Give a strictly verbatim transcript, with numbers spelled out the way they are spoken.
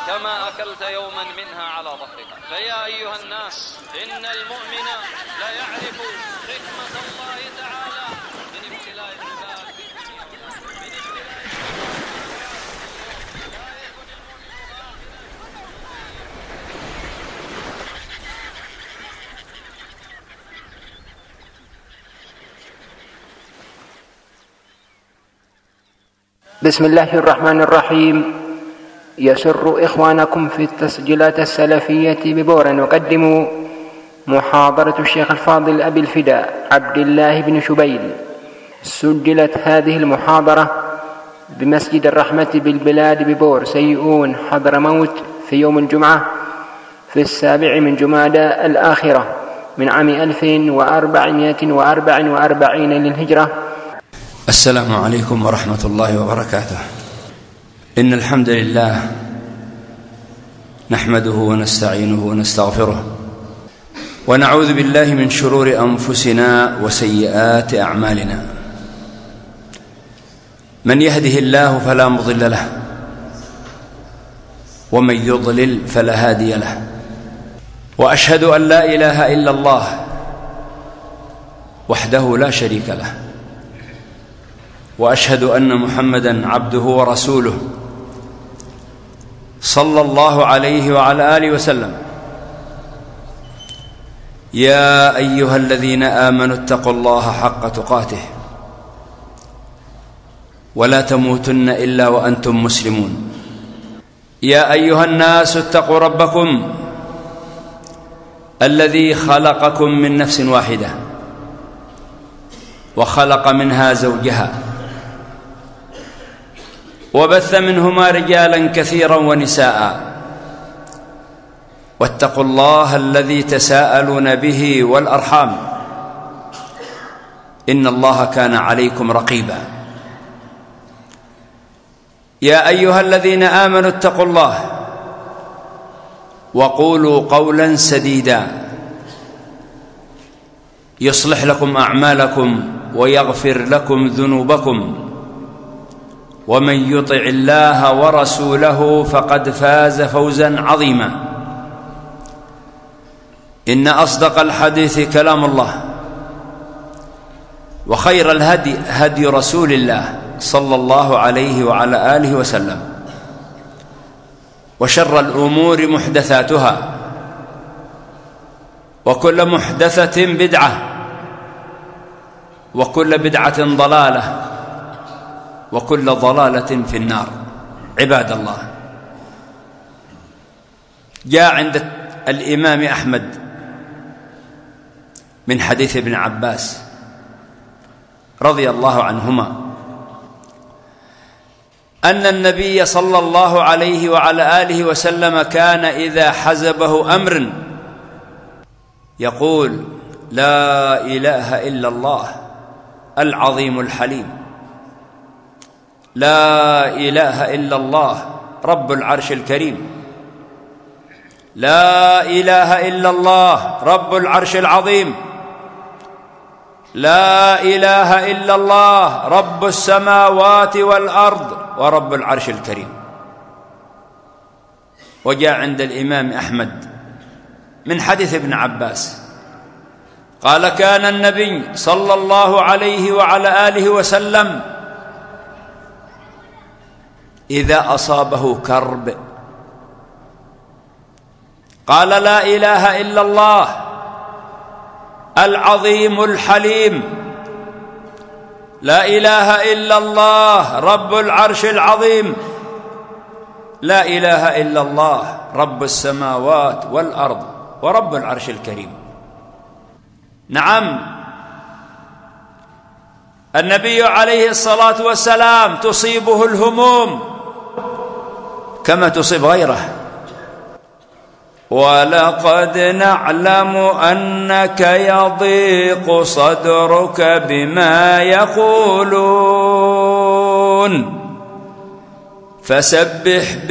كما أكلت يوما منها على ظهرك. فيا أيها الناس، إن المؤمن لا يعرف حكمة الله تعالى من ابتلاء العباد في الدنيا من ابتلاء بسم الله الرحمن الرحيم. يسر إخوانكم في التسجيلات السلفية ببور أن يقدموا محاضرة الشيخ الفاضل أبي الفداء عبد الله بن شبيل. سجلت هذه المحاضرة بمسجد الرحمة بالبلاد ببور سيئون حضرموت في يوم الجمعة في السابع من جمادى الآخرة من عام ألف وأربعمائة وأربع وأربعين للهجرة. السلام عليكم ورحمة الله وبركاته. إن الحمد لله نحمده ونستعينه ونستغفره ونعوذ بالله من شرور أنفسنا وسيئات أعمالنا. من يهده الله فلا مضل له ومن يضلل فلا هادي له، وأشهد أن لا إله إلا الله وحده لا شريك له، وأشهد أن محمدًا عبده ورسوله صلى الله عليه وعلى آله وسلم. يا أيها الذين آمنوا اتقوا الله حق تقاته ولا تموتن إلا وأنتم مسلمون. يا أيها الناس اتقوا ربكم الذي خلقكم من نفس واحدة وخلق منها زوجها وبث منهما رجالا كثيرا ونساء، واتقوا الله الذي تساءلون به والأرحام إن الله كان عليكم رقيبا. يا أيها الذين آمنوا اتقوا الله وقولوا قولا سديدا يصلح لكم أعمالكم ويغفر لكم ذنوبكم، ومن يطع الله ورسوله فقد فاز فوزا عظيما. إن أصدق الحديث كلام الله، وخير الهدي هدي رسول الله صلى الله عليه وعلى آله وسلم، وشر الأمور محدثاتها، وكل محدثة بدعة، وكل بدعة ضلالة، وكل ضلالة في النار. عباد الله، جاء عند الإمام أحمد من حديث ابن عباس رضي الله عنهما أن النبي صلى الله عليه وعلى آله وسلم كان إذا حزبه أمر يقول: لا إله إلا الله العظيم الحليم، لا إله إلا الله رب العرش الكريم، لا إله إلا الله رب العرش العظيم، لا إله إلا الله رب السماوات والأرض ورب العرش الكريم. وجاء عند الإمام أحمد من حديث ابن عباس قال: كان النبي صلى الله عليه وعلى آله وسلم إذا أصابه كرب قال: لا إله إلا الله العظيم الحليم، لا إله إلا الله رب العرش العظيم، لا إله إلا الله رب السماوات والأرض ورب العرش الكريم. نعم، النبي عليه الصلاة والسلام تصيبه الهموم كما تصيب غيره، ولقد نعلم أنك يضيق صدرك بما يقولون فسبح